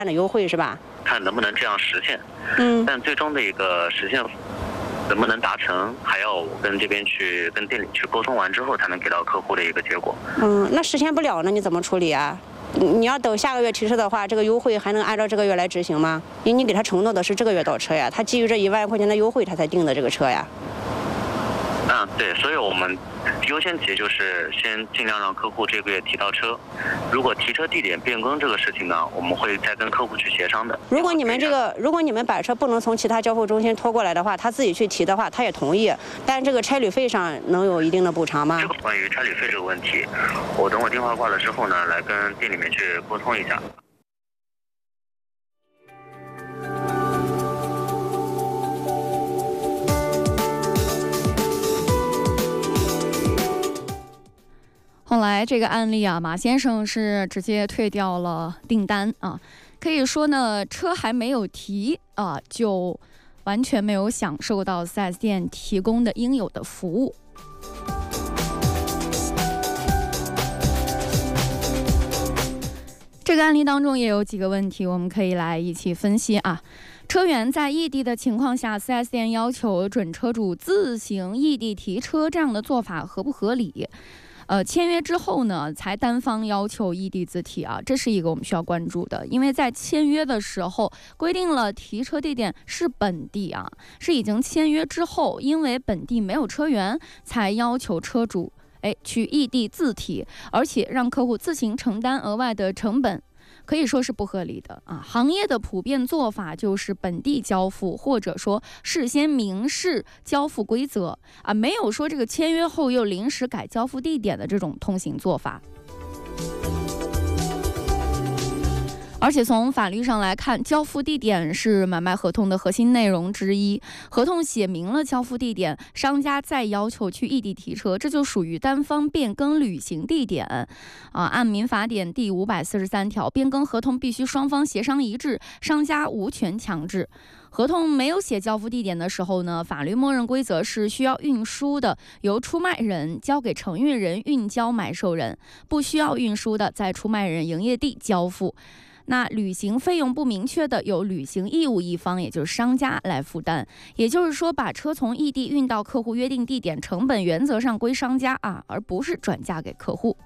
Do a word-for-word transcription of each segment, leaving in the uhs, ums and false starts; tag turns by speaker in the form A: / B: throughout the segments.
A: 的优惠是吧？
B: 看能不能这样实现。
A: 嗯，
B: 但最终的一个实现能不能达成，还要我跟这边去跟店里去沟通完之后，才能给到客户的一个结果。
A: 嗯，那实现不了呢，你怎么处理啊？你要等下个月提车的话，这个优惠还能按照这个月来执行吗？因为你给他承诺的是这个月到车呀，他基于这一万块钱的优惠，他才定的这个车呀。
B: 嗯，对，所以我们优先级就是先尽量让客户这个月提到车。如果提车地点变更这个事情呢，我们会再跟客户去协商的。
A: 如果你们这个，如果你们把车不能从其他交付中心拖过来的话，他自己去提的话，他也同意，但这个差旅费上能有一定的补偿吗？
B: 这个关于差旅费这个问题，我等我电话挂了之后呢，来跟店里面去沟通一下。
C: 后来这个案例啊，马先生是直接退掉了订单啊，可以说呢，车还没有提啊，就完全没有享受到 四 S 店提供的应有的服务。这个案例当中也有几个问题，我们可以来一起分析啊。车源在异地的情况下 ，四 S 店要求准车主自行异地提车，这样的做法合不合理？呃，签约之后呢，才单方要求异地自提啊，这是一个我们需要关注的，因为在签约的时候规定了提车地点是本地啊，是已经签约之后，因为本地没有车源，才要求车主哎去异地自提，而且让客户自行承担额外的成本。可以说是不合理的啊！行业的普遍做法就是本地交付，或者说事先明示交付规则啊，没有说这个签约后又临时改交付地点的这种通行做法。而且从法律上来看，交付地点是买卖合同的核心内容之一。合同写明了交付地点，商家再要求去异地提车，这就属于单方变更履行地点。啊，按民法典第五百四十三条，变更合同必须双方协商一致，商家无权强制。合同没有写交付地点的时候呢，法律默认规则是需要运输的，由出卖人交给承运人运交买受人；不需要运输的，在出卖人营业地交付。那履行费用不明确的，由履行义务一方，也就是商家来负担。也就是说，把车从异地运到客户约定地点，成本原则上归商家啊，而不是转嫁给客户。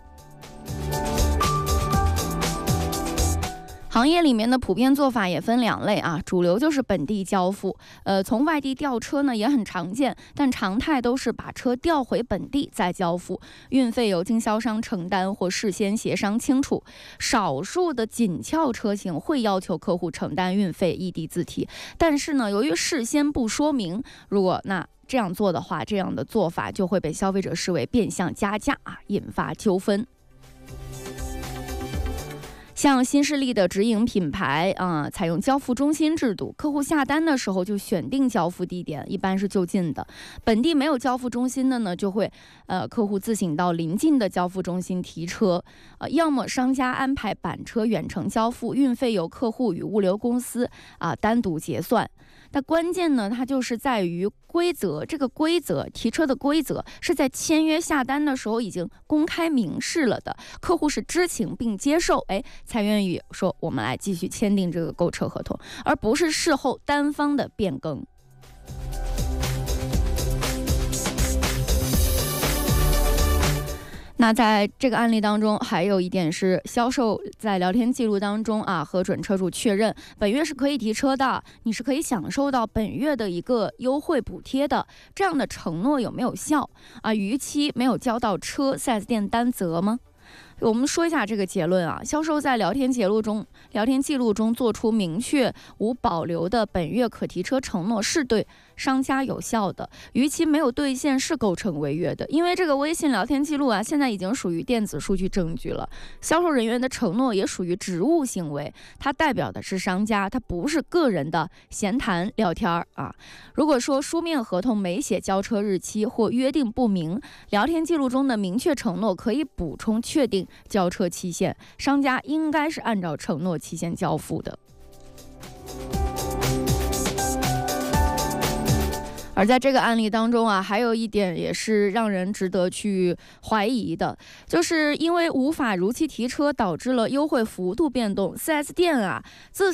C: 行业里面的普遍做法也分两类啊，主流就是本地交付，呃，从外地调车呢也很常见，但常态都是把车调回本地再交付，运费由经销商承担或事先协商清楚。少数的紧俏车型会要求客户承担运费，异地自提，但是呢，由于事先不说明，如果那这样做的话，这样的做法就会被消费者视为变相加价啊，引发纠纷。像新势力的直营品牌啊、呃，采用交付中心制度，客户下单的时候就选定交付地点，一般是就近的。本地没有交付中心的呢，就会呃客户自行到临近的交付中心提车，呃，要么商家安排板车远程交付，运费由客户与物流公司啊、呃、单独结算。但关键呢，它就是在于规则，这个规则提车的规则是在签约下单的时候已经公开明示了的，客户是知情并接受，哎，才愿意说我们来继续签订这个购车合同，而不是事后单方的变更。那在这个案例当中，还有一点是，销售在聊天记录当中啊，和准车主确认本月是可以提车的，你是可以享受到本月的一个优惠补贴的，这样的承诺有没有效啊？逾期没有交到车， 四 S 店担责吗？我们说一下这个结论啊，销售在聊天记录中聊天记录中做出明确无保留的本月可提车承诺，是对商家有效的，逾期没有兑现是构成违约的。因为这个微信聊天记录啊，现在已经属于电子数据证据了，销售人员的承诺也属于职务行为，它代表的是商家，它不是个人的闲谈聊天啊。如果说书面合同没写交车日期或约定不明，聊天记录中的明确承诺可以补充确定交车期限，商家应该是按照承诺期限交付的。 而在这个案例当中啊，还有一点也是让人值得去怀疑的，就是因为无法如期提车，导致了优惠幅度变动。四 S 店啊，自